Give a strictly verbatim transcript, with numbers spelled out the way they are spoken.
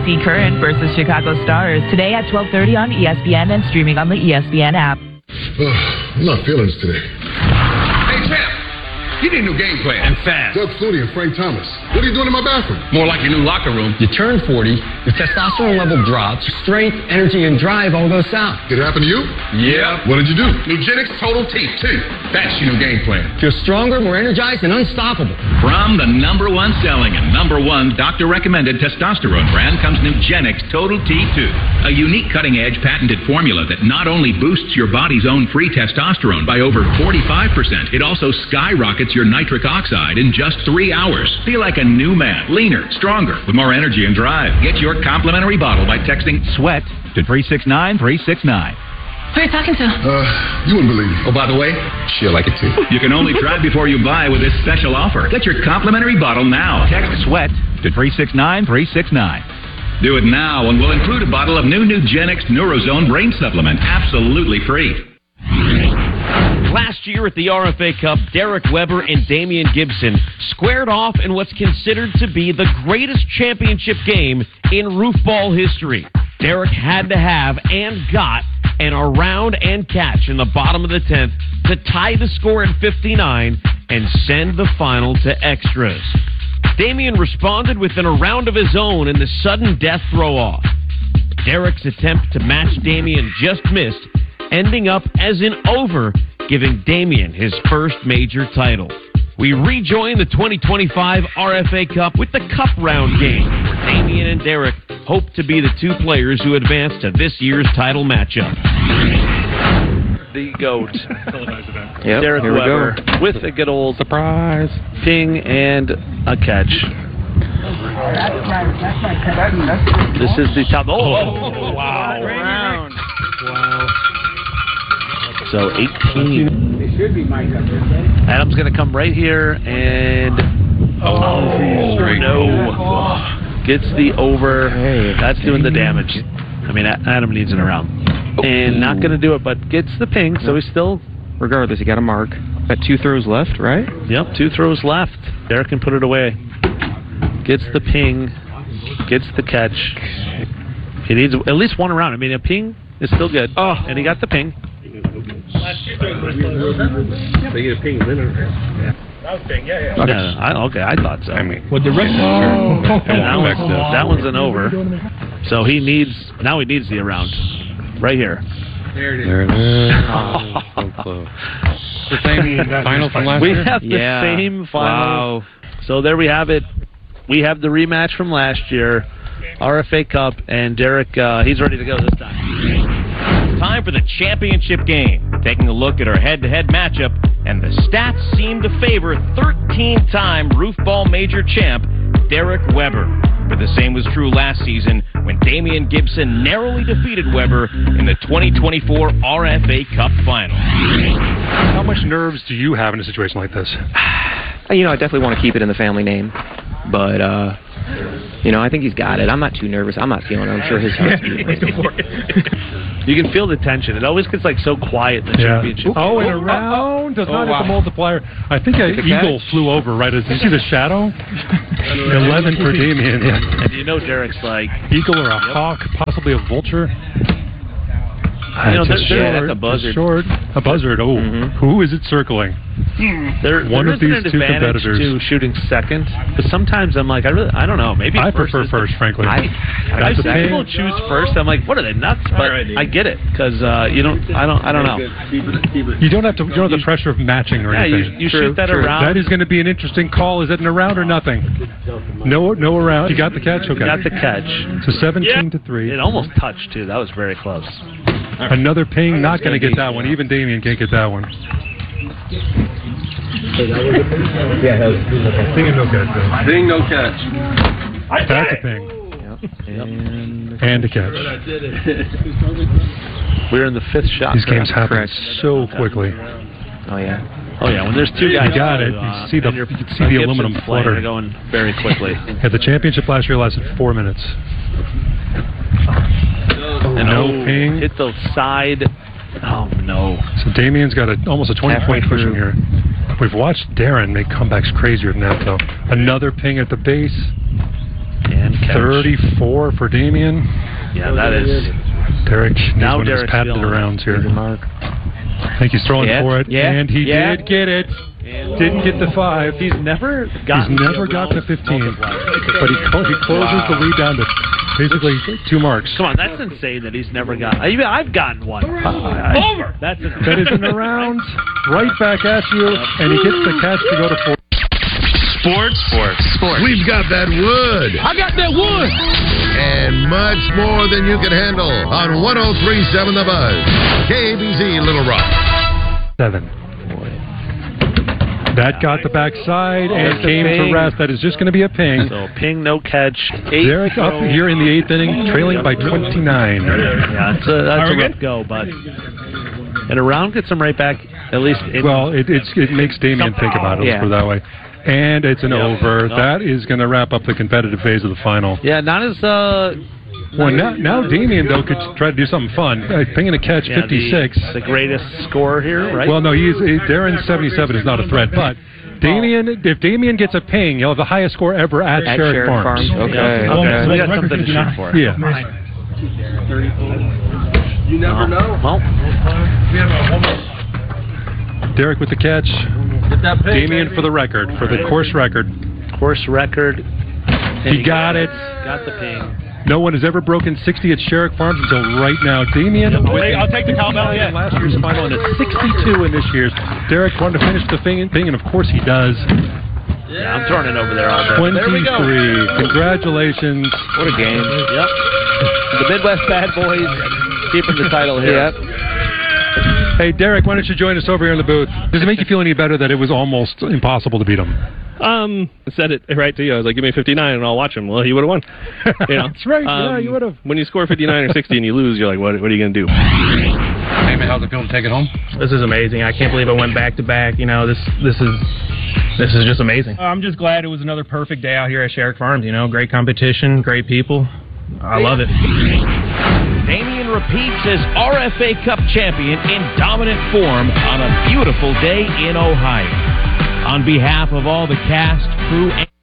C Current versus Chicago Stars today at twelve thirty on E S P N and streaming on the E S P N app. Oh, I'm not feeling this today. Hey, champ. You need a new game plan. And fast. Doug Flutie and Frank Thomas. What are you doing in my bathroom? More like your new locker room. You turn forty, your testosterone level drops, strength, energy, and drive all go south. Did it happen to you? Yeah. What did you do? Nugenix Total T two. That's your new game plan. Feel stronger, more energized, and unstoppable. From the number one selling and number one doctor-recommended testosterone brand comes Nugenix Total T two, a unique cutting-edge patented formula that not only boosts your body's own free testosterone by over forty-five percent, it also skyrockets your nitric oxide in just three hours. Feel like a new man, leaner, stronger, with more energy and drive. Get your complimentary bottle by texting SWEAT to three six nine three six nine. Who are you talking to? Uh, you wouldn't believe it. Oh, by the way, she'll like it too. You can only try before you buy with this special offer. Get your complimentary bottle now. Text SWEAT to three six nine three six nine. Do it now and we'll include a bottle of new Nugenix Neurozone Brain Supplement absolutely free. Last year at the R F A Cup, Derek Weber and Damian Gibson squared off in what's considered to be the greatest championship game in roofball history. Derek had to have and got an around and catch in the bottom of the tenth to tie the score at fifty-nine and send the final to extras. Damian responded with an around of his own in the sudden death throw-off. Derek's attempt to match Damian just missed, ending up as an over, giving Damian his first major title. We rejoin the twenty twenty-five R F A Cup with the Cup Round game, where Damian and Derek hope to be the two players who advance to this year's title matchup. The GOAT. Yep, Derek here we Weber go. with a good old surprise ping and a catch. This is the top. Oh, oh wow. Round. Wow. So eighteen. Adam's going to come right here and oh, no. Gets the over. That's doing the damage. I mean, Adam needs it around. And not going to do it, but gets the ping, so he's still... Regardless, you got a mark. Got two throws left, right? Yep, two throws left. Derek can put it away. Gets the ping. Gets the catch. He needs at least one around. I mean, a ping is still good. Oh, and he got the ping. They get a ping winner. That was ping, yeah, yeah. Okay, yeah, I, okay, I thought so. I mean, what the rest oh. that, one's, that one's an over. So he needs, now he needs the around. Right here. There it is. There it is. Oh, so close. The same final from last we year? We have the yeah. same final. Wow. So there we have it. We have the rematch from last year. R F A Cup, and Derek, uh, he's ready to go this time. Time for the championship game. Taking a look at our head-to-head matchup, and the stats seem to favor thirteen-time Roofball Major champ Derek Weber. But the same was true last season when Damian Gibson narrowly defeated Weber in the twenty twenty-four R F A Cup Final. How much nerves do you have in a situation like this? You know, I definitely want to keep it in the family name, but, uh, you know, I think he's got it. I'm not too nervous. I'm not feeling it. I'm sure his heart's beating. You can feel the tension. It always gets, like, so quiet in the yeah. championship. Oh, and around does oh, not wow. hit the multiplier. I think an eagle flew over right as you see the shadow. eleven for Damian. Yeah. And you know Derek's like... Eagle or a yep. hawk, possibly a vulture. You know, that's, they're, a they're, short, that's a buzzard. Short, a buzzard. Oh, mm-hmm. Who is it circling? There, One there of these an two advantage competitors. to shooting second, but sometimes I'm like, I really, I don't know. Maybe I first prefer is first, the, frankly. I, I've seen okay. people choose first. I'm like, what are they nuts? But I get it because uh, you don't, I don't, I don't know. You don't have to. You don't have the pressure of matching or yeah, anything. you, you shoot that True. around. That is going to be an interesting call. Is it an around or nothing? No, no around. You got the catch. Okay. You got the catch. So seventeen yep. to three. It almost touched too. That was very close. Right. Another ping. Not going to get that one. Even Damian can't get that one. Yeah, that was Ping and no catch. Ping, no catch. That's a ping. Yep. And, and a catch. We're in the fifth shot. These games happen Correct. so quickly. Oh, yeah. Oh, yeah. When there's two guys... You got it. Uh, You see the, you can see the aluminum flutter. They're going very quickly. Yeah, the championship last year lasted four minutes. And no oh, ping. Hit the side. Oh, no. So Damian's got a, almost a twenty-point cushion here. We've watched Darren make comebacks crazier than that, though. Another ping at the base. And catch. thirty-four for Damien. Yeah, that is. Derek needs Now one of his Derek's patented feeling rounds here. Mark. I think he's throwing Yeah, for it, yeah, and he yeah. did get it. And Didn't get the five. He's never gotten He's never to got to round fifteen, multiplier. but he, clo- he closes Wow. the lead down to basically two marks. Come on, that's insane that he's never gotten. I, I've gotten one. Over. That's insane. That is in the round, right back at you, and he gets the catch to go to four. Sports. Sports. Sports. We've got that wood. I got that wood. And much more than you can handle on one oh three point seven The Buzz. K A B Z Little Rock. Seven. That got the backside and That's a came to ping. rest. That is just going to be a ping. So ping, no catch. Eight Derek up throw. here in the eighth inning, trailing by twenty-nine. Yeah, it's a, that's a rough go, but and a round gets him right back. At least. In, Well, it it's, it makes Damien think about it. Let's Yeah. put it that way. And it's an Yep. over. No. That is going to wrap up the competitive phase of the final. yeah, not as. Uh, Well, now, now Damien, though, could try to do something fun. Uh, pinging a catch, yeah, fifty-six. The, the greatest scorer here, right? Well, no, he's uh, Darren seventy-seven is not a threat, but Damien, if Damien gets a ping, he'll have the highest score ever at, At Sherrick Sherrick Farms. Farms. Okay. Yeah. okay. So we got something to shoot for. Yeah. You never know. Well, Derek with the catch. get that ping, Damien baby. for the record, for the course record. course record. And He got it. Got the ping. No one has ever broken sixty at Sherrick Farms until right now. Damien, I'll with take- I'll take the cowbell, yeah. last year's final and a sixty-two in this year's. Derek wanted to finish the thing, thing and of course he does. Yeah, I'm throwing it over there all day. There we go. twenty-three. Congratulations. What a game. Yep. The Midwest Bad Boys keeping the title here. Yep. Hey, Derek, why don't you join us over here in the booth? Does it make you feel any better that it was almost impossible to beat him? Um, I said it right to you. I was like, give me fifty-nine and I'll watch him. Well, he would have won. You know? That's right. Um, yeah, you would have. When you score fifty-nine or sixty and you lose, you're like, what, what are you going to do? Amy, how's it feel to take it home? This is amazing. I can't believe I went back to back. You know, this this is this is just amazing. I'm just glad it was another perfect day out here at Sherrick Farms. You know, great competition, great people. I love it. Damien repeats as R F A Cup champion in dominant form on a beautiful day in Ohio. On behalf of all the cast, crew, and